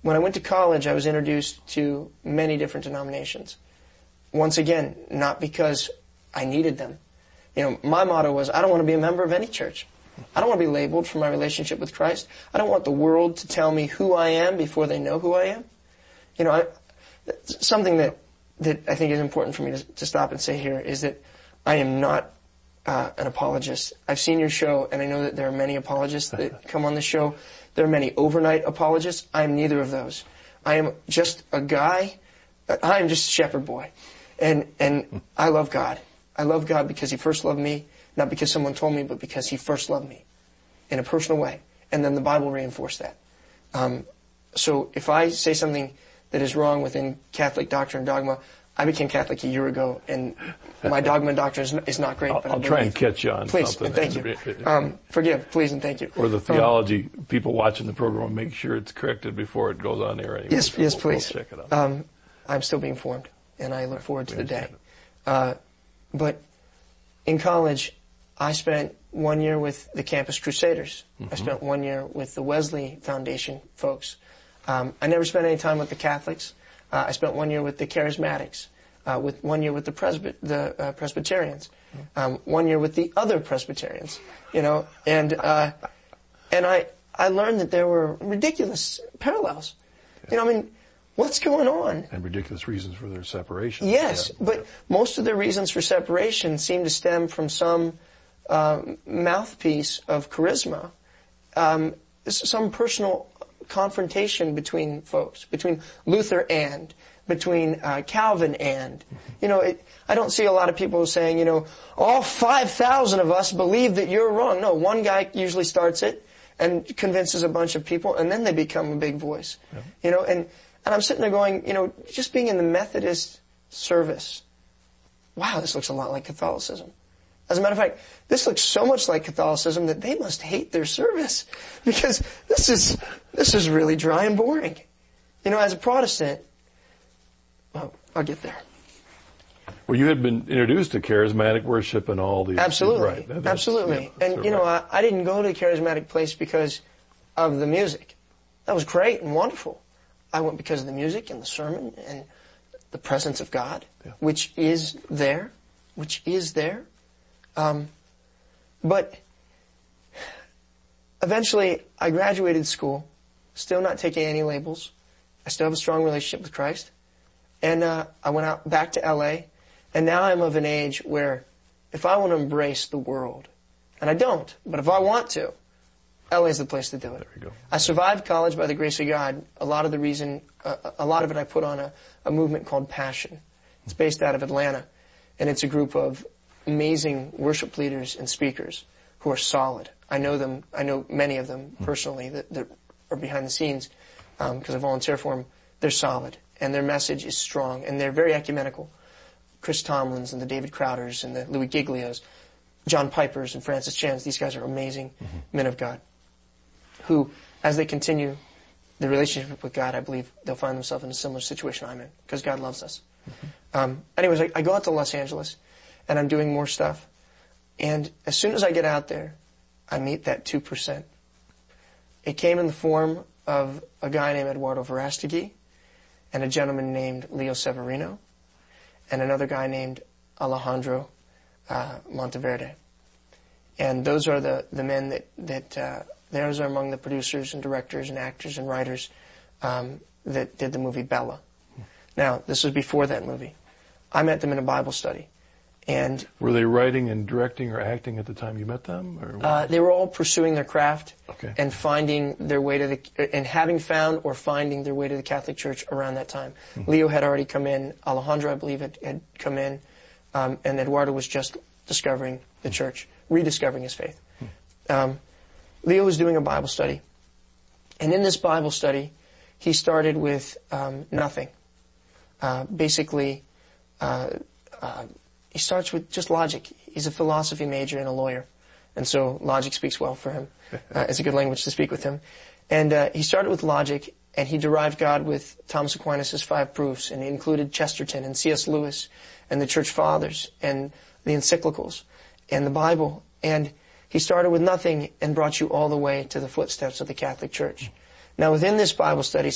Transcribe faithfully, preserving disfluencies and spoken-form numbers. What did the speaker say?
when I went to college, I was introduced to many different denominations. Once again, not because I needed them. You know, my motto was, I don't want to be a member of any church. I don't want to be labeled for my relationship with Christ. I don't want the world to tell me who I am before they know who I am. You know, I, something that, that I think is important for me to, to stop and say here is that I am not uh, an apologist. I've seen your show, and I know that there are many apologists that come on the show. There are many overnight apologists. I am neither of those. I am just a guy. I am just a shepherd boy. And, and I love God. I love God because He first loved me, not because someone told me, but because He first loved me in a personal way. And then the Bible reinforced that. Um, so if I say something that is wrong within Catholic doctrine and dogma, I became Catholic a year ago, and my dogma and doctrine is, is not great. I'll, but I'll try and catch you on please, something. Please, and thank you. Um, forgive, please, and thank you. Or the theology, um, people watching the program will make sure it's corrected before it goes on air anyway. Yes, so yes, we'll, please. We'll check it out. Um, I'm still being formed, and I look forward to the day. Uh, but in college, I spent one year with the Campus Crusaders. Mm-hmm. I spent one year with the Wesley Foundation folks. Um, I never spent any time with the Catholics. Uh, I spent one year with the Charismatics, uh, with one year with the, Presby- the uh, Presbyterians, um, one year with the other Presbyterians, you know, and uh, and I I learned that there were ridiculous parallels. Yeah. You know, I mean, what's going on? And ridiculous reasons for their separation. Yes, yeah. But most of the reasons for separation seem to stem from some uh, mouthpiece of charisma, um, some personal confrontation between folks, between Luther and, between uh, Calvin and. You know, it, I don't see a lot of people saying, you know, all five thousand of us believe that you're wrong. No, one guy usually starts it and convinces a bunch of people, and then they become a big voice. Yeah. You know, and, and I'm sitting there going, you know, just being in the Methodist service, wow, this looks a lot like Catholicism. As a matter of fact, this looks so much like Catholicism that they must hate their service, because this is this is really dry and boring. You know, as a Protestant, well, I'll get there. Well, you had been introduced to charismatic worship and all these. Absolutely, right. That, absolutely. Yeah, and you know, I, I didn't go to the charismatic place because of the music. That was great and wonderful. I went because of the music and the sermon and the presence of God, yeah. which is there, which is there. Um, but eventually I graduated school, still not taking any labels. I still have a strong relationship with Christ. And uh, I went out back to L A, and now I'm of an age where if I want to embrace the world, and I don't, but if I want to, L A is the place to do it. There you go. I survived college by the grace of God. A lot of the reason, uh, a lot of it I put on a, a movement called Passion. It's based out of Atlanta, and it's a group of amazing worship leaders and speakers who are solid. I know them. I know many of them personally that, that are behind the scenes because um, I volunteer for them. They're solid, and their message is strong, and they're very ecumenical. Chris Tomlins and the David Crowders and the Louis Giglios, John Pipers and Francis Chans. These guys are amazing mm-hmm. men of God who, as they continue the relationship with God, I believe they'll find themselves in a similar situation I'm in because God loves us. Mm-hmm. Um, anyways, I, I go out to Los Angeles, and I'm doing more stuff. And as soon as I get out there, I meet that two percent. It came in the form of a guy named Eduardo Verastegui and a gentleman named Leo Severino and another guy named Alejandro uh, Monteverde. And those are the, the men that, that uh, those are among the producers and directors and actors and writers um, that did the movie Bella. Now, this was before that movie. I met them in a Bible study. And were they writing and directing or acting at the time you met them? Or uh, they were all pursuing their craft okay. and finding their way to the, and having found or finding their way to the Catholic Church around that time. Mm-hmm. Leo had already come in. Alejandro, I believe, had, had come in. Um, and Eduardo was just discovering the church, rediscovering his faith. Mm-hmm. Um, Leo was doing a Bible study. And in this Bible study, he started with um, nothing. Uh, basically, uh, uh, he starts with just logic. He's a philosophy major and a lawyer. And so logic speaks well for him. Uh, it's a good language to speak with him. And uh, he started with logic, and he derived God with Thomas Aquinas' five proofs, and he included Chesterton and C S Lewis and the Church Fathers and the encyclicals and the Bible. And he started with nothing and brought you all the way to the footsteps of the Catholic Church. Now, within this Bible study,